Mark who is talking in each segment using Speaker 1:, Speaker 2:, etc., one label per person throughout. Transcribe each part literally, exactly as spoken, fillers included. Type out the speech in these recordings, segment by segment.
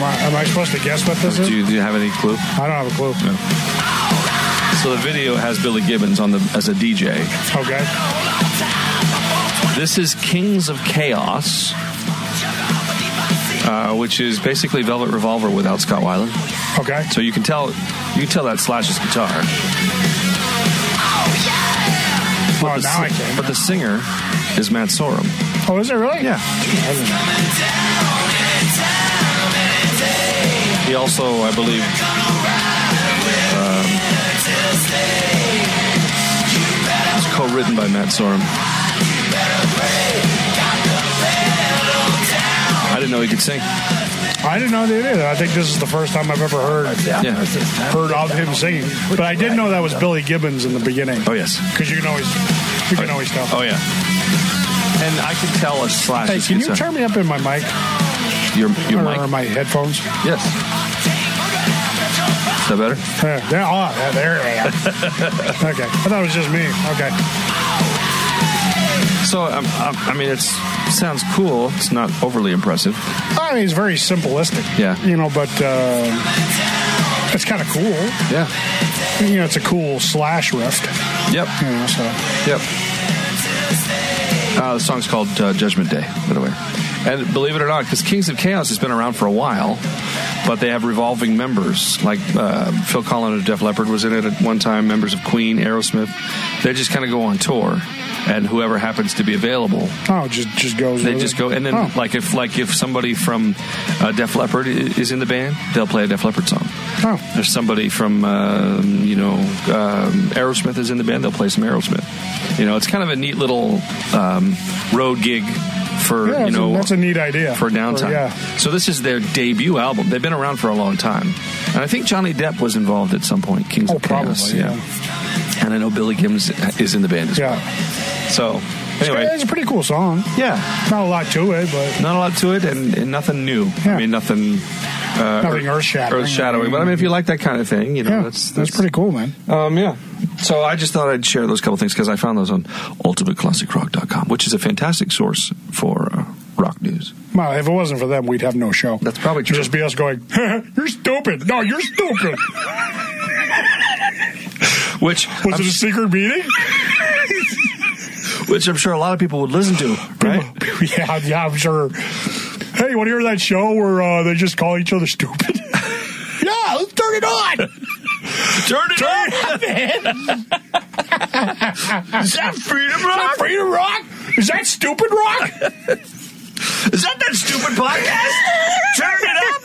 Speaker 1: I, am I supposed to guess what this is?
Speaker 2: Do you, do you have any clue?
Speaker 1: I don't have a clue.
Speaker 2: No. So the video has Billy Gibbons on the as a D J.
Speaker 1: Okay.
Speaker 2: This is Kings of Chaos, uh, which is basically Velvet Revolver without Scott Weiland.
Speaker 1: Okay.
Speaker 2: So you can tell you can tell that Slash's guitar. But
Speaker 1: Oh,
Speaker 2: the,
Speaker 1: now I can.
Speaker 2: But the singer is Matt Sorum.
Speaker 1: Oh, is it really?
Speaker 2: Yeah. He also, I believe, um, it's co-written by Matt Sorum. I didn't know he could sing.
Speaker 1: I didn't know they did. I think this is the first time I've ever heard
Speaker 2: Yeah.
Speaker 1: heard of him singing. But I did know that was Billy Gibbons in the beginning.
Speaker 2: Oh, yes.
Speaker 1: Because you can always you can always tell.
Speaker 2: Oh, yeah. And I can tell a Slash.
Speaker 1: Hey, can you turn me up in my mic?
Speaker 2: Your, your
Speaker 1: or,
Speaker 2: mic?
Speaker 1: or my headphones?
Speaker 2: Yes. Is that better?
Speaker 1: Yeah, there, oh, yeah, there I am. Okay. I thought it was just me. Okay.
Speaker 2: So, um, um, I mean, it sounds cool. It's not overly impressive.
Speaker 1: I mean, it's very simplistic.
Speaker 2: Yeah.
Speaker 1: You know, but uh, it's kind of cool.
Speaker 2: Yeah.
Speaker 1: You know, it's a cool Slash riff.
Speaker 2: Yep.
Speaker 1: You know, so.
Speaker 2: Yep. Uh, the song's called uh, Judgment Day, by the way. And believe it or not, because Kings of Chaos has been around for a while, but they have revolving members. Like uh, Phil Collins of Def Leppard was in it at one time, members of Queen, Aerosmith. They just kind of go on tour, and whoever happens to be available,
Speaker 1: Oh, just just goes.
Speaker 2: they
Speaker 1: with
Speaker 2: just
Speaker 1: it.
Speaker 2: go. And then,
Speaker 1: Oh.
Speaker 2: like if like if somebody from uh, Def Leppard i- is in the band, they'll play a Def Leppard song.
Speaker 1: Oh.
Speaker 2: If somebody from uh, you know um, Aerosmith is in the band, they'll play some Aerosmith. You know, it's kind of a neat little um, road gig for
Speaker 1: Yeah,
Speaker 2: you
Speaker 1: that's,
Speaker 2: know
Speaker 1: a, that's a neat idea.
Speaker 2: for downtime.
Speaker 1: Or, yeah.
Speaker 2: So this is their debut album. They've been around for a long time, and I think Johnny Depp was involved at some point. Kings
Speaker 1: Oh,
Speaker 2: of Chaos,
Speaker 1: probably, yeah.
Speaker 2: And I know Billy Gibbons is in the band as
Speaker 1: Yeah.
Speaker 2: well. So
Speaker 1: It's,
Speaker 2: anyway,
Speaker 1: it's a pretty cool song.
Speaker 2: yeah,
Speaker 1: Not a lot to it, but
Speaker 2: not a lot to it, and, and nothing new.
Speaker 1: Yeah.
Speaker 2: I mean, nothing. Uh,
Speaker 1: nothing earth shattering.
Speaker 2: Earth shattering, but I mean, if you like that kind of thing, you know,
Speaker 1: yeah,
Speaker 2: that's,
Speaker 1: that's pretty cool, man.
Speaker 2: Um, yeah. So I just thought I'd share those couple things because I found those on ultimate classic rock dot com, which is a fantastic source for uh, rock news.
Speaker 1: Well, if it wasn't for them, we'd have no show.
Speaker 2: That's probably true.
Speaker 1: It'd just be us going, "You're stupid." No, you're stupid.
Speaker 2: Which
Speaker 1: Was
Speaker 2: I'm,
Speaker 1: it a secret meeting?
Speaker 2: which I'm sure a lot of people would listen to, right?
Speaker 1: yeah, yeah, I'm sure. Hey, you want to hear that show where uh, they just call each other stupid? Yeah, let's turn it on.
Speaker 2: Turn it
Speaker 1: Turn
Speaker 2: on.
Speaker 1: it on, man.
Speaker 2: Is that Freedom
Speaker 1: Is
Speaker 2: Rock?
Speaker 1: that Freedom Rock? Is that Stupid Rock?
Speaker 2: Is that that stupid podcast? Turn it up,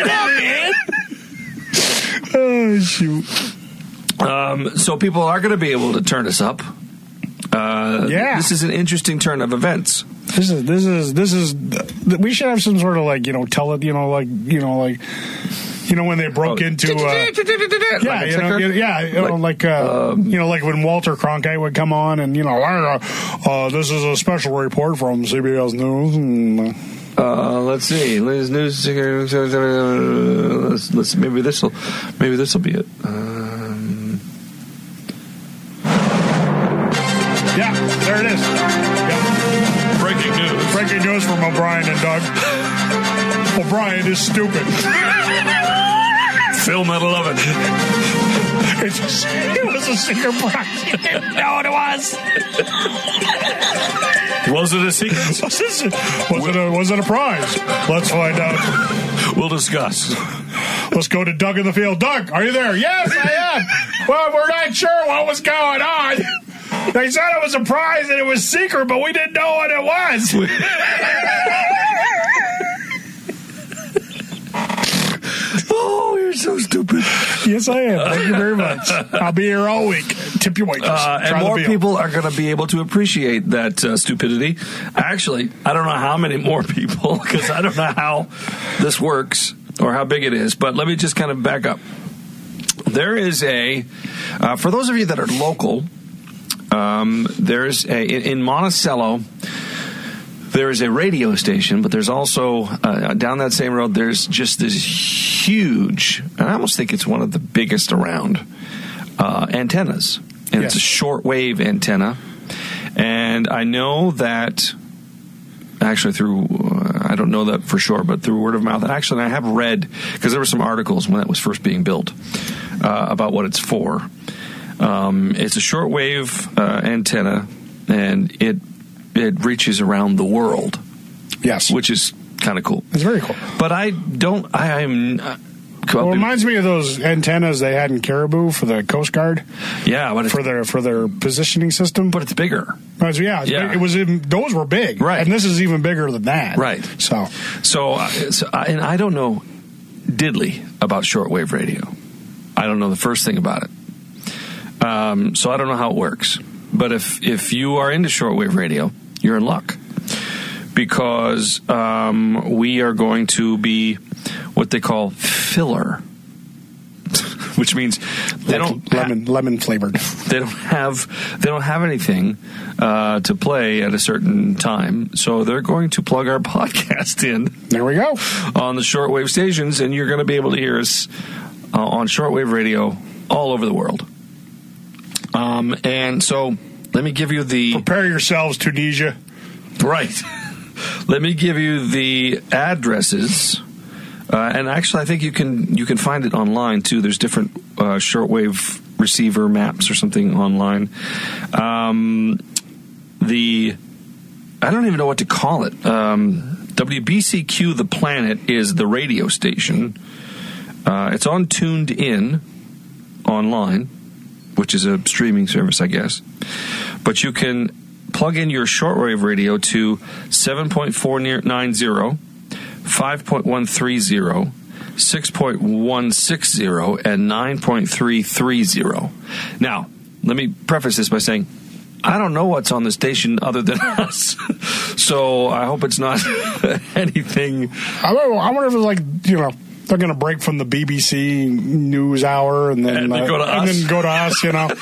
Speaker 2: man.
Speaker 1: Turn it up, man. Oh, shoot.
Speaker 2: Um, so people are going to be able to turn us up. Uh,
Speaker 1: Yeah.
Speaker 2: This is an interesting turn of events.
Speaker 1: This is this is this is. We should have some sort of like you know tell it you know like you know like you know when they broke into uh, yeah
Speaker 2: Like a
Speaker 1: you know,
Speaker 2: ticker?
Speaker 1: yeah you know, like uh,
Speaker 2: um,
Speaker 1: you know like when Walter Cronkite would come on and you know uh, uh, this is a special report from C B S News and. Uh,
Speaker 2: Uh, let's see. Liz News. Let's, let's maybe this will maybe this will be it. Um,
Speaker 1: yeah, there it is. Yep.
Speaker 2: breaking news.
Speaker 1: Breaking news from O'Brien and Doug. O'Brien is stupid.
Speaker 2: Film at eleven.
Speaker 1: It's a, it was a secret prize. You didn't know what it was.
Speaker 2: Was it a secret?
Speaker 1: Was, this, was, it a, was it a prize? Let's find out.
Speaker 2: We'll discuss.
Speaker 1: Let's go to Doug in the field. Doug, are you there? Yes, I am. Well, we're not sure what was going on. They said it was a prize and it was secret, but we didn't know what it was.
Speaker 2: Oh, you're so stupid.
Speaker 1: Yes, I am. Thank you very much. I'll be here all week. Tip your waitress.
Speaker 2: Uh, and
Speaker 1: Try the
Speaker 2: more
Speaker 1: veal.
Speaker 2: people are going to be able to appreciate that uh, stupidity. Actually, I don't know how many more people, because I don't know how this works or how big it is. But let me just kind of back up. There is a, uh, for those of you that are local, um, there's a, in, in Monticello, there is a radio station, but there's also, uh, down that same road, there's just this huge, and I almost think it's one of the biggest around, uh, antennas. And
Speaker 1: Yes.
Speaker 2: it's a shortwave antenna. And I know that, actually through, uh, I I don't know that for sure, but through word of mouth. And actually, I have read, because there were some articles when it was first being built uh, about what it's for. Um, it's a shortwave uh, antenna, and it it reaches around the world.
Speaker 1: Yes.
Speaker 2: Which is kind of cool.
Speaker 1: It's very cool.
Speaker 2: But I don't, I am... Uh,
Speaker 1: well, it reminds me of those antennas they had in Caribou for the Coast Guard.
Speaker 2: Yeah, but
Speaker 1: for their for their positioning system.
Speaker 2: But it's bigger.
Speaker 1: Yeah, it's
Speaker 2: yeah.
Speaker 1: Big. It was in, those were big,
Speaker 2: right?
Speaker 1: And this is even bigger than that,
Speaker 2: right?
Speaker 1: So,
Speaker 2: so, uh, so uh, and I don't know diddly about shortwave radio. I don't know the first thing about it. Um, so I don't know how it works. But if if you are into shortwave radio, you're in luck, because um, we are going to be what they call filler, which means they
Speaker 1: like
Speaker 2: don't
Speaker 1: lemon ha- lemon flavored.
Speaker 2: They don't have they don't have anything uh, to play at a certain time, so they're going to plug our podcast in.
Speaker 1: There we go
Speaker 2: on the shortwave stations, and you're going to be able to hear us uh, on shortwave radio all over the world. Um, and so let me give you the
Speaker 1: prepare yourselves, Tunisia.
Speaker 2: Right. Let me give you the addresses. Uh, and actually, I think you can you can find it online too. There's different uh, shortwave receiver maps or something online. Um, the I don't even know what to call it. Um, W B C Q The Planet is the radio station. Uh, it's on Tuned In online, which is a streaming service, I guess. But you can plug in your shortwave radio to seven point four nine zero. five point one three zero, six point one six zero, and nine point three three zero. Now, let me preface this by saying, I don't know what's on the station other than us. So I hope it's not anything.
Speaker 1: I wonder if it's like, you know, they're going to break from the B B C News Hour and then,
Speaker 2: and then,
Speaker 1: uh,
Speaker 2: go, to
Speaker 1: and
Speaker 2: us.
Speaker 1: then go to us, you know.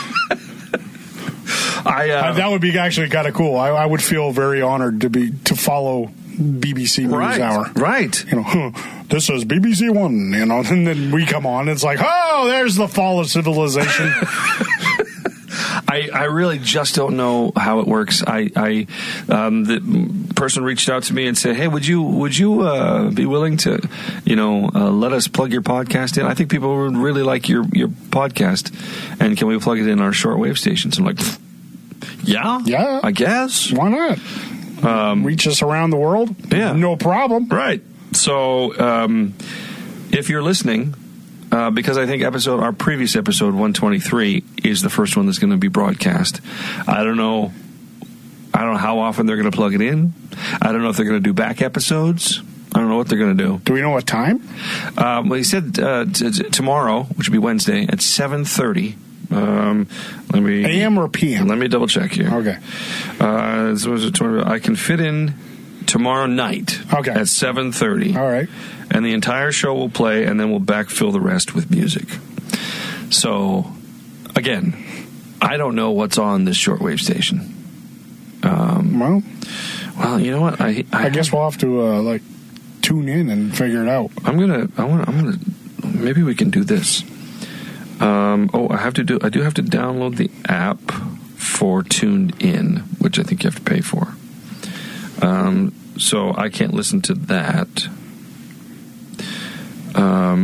Speaker 2: I, uh,
Speaker 1: uh, that would be actually kind of cool. I, I would feel very honored to be to follow B B C News
Speaker 2: right,
Speaker 1: Hour.
Speaker 2: Right.
Speaker 1: You know, huh, this is B B C One, you know, and then we come on. It's like, oh, there's the fall of civilization.
Speaker 2: I, I really just don't know how it works. I, I um, the person reached out to me and said, "Hey, would you would you uh, be willing to, you know, uh, let us plug your podcast in? I think people would really like your your podcast, and can we plug it in our shortwave stations?" I'm like, "Yeah,
Speaker 1: yeah,
Speaker 2: I guess.
Speaker 1: Why not? Um, Reach us around the world,
Speaker 2: yeah,
Speaker 1: no problem."
Speaker 2: Right. So, um, if you're listening. Uh, because I think episode our previous episode one twenty-three is the first one that's going to be broadcast. I don't know. I don't know how often they're going to plug it in. I don't know if they're going to do back episodes. I don't know what they're going to do.
Speaker 1: Do we know what time?
Speaker 2: Um, well, he said uh, t- t- tomorrow, which will be Wednesday at seven thirty. Um, let me
Speaker 1: A M or P M.
Speaker 2: Let me double check here.
Speaker 1: Okay.
Speaker 2: Uh, so was it tomorrow? I can fit in tomorrow night.
Speaker 1: Okay.
Speaker 2: At seven thirty.
Speaker 1: All right.
Speaker 2: And the entire show will play, and then we'll backfill the rest with music. So, again, I don't know what's on this shortwave station. Um,
Speaker 1: well,
Speaker 2: well, you know what? I I,
Speaker 1: I guess we'll have to uh, like tune in and figure it out.
Speaker 2: I'm gonna. I want. I'm gonna. Maybe we can do this. Um, oh, I have to do. I do have to download the app for Tuned In, which I think you have to pay for. Um, so I can't listen to that. Um,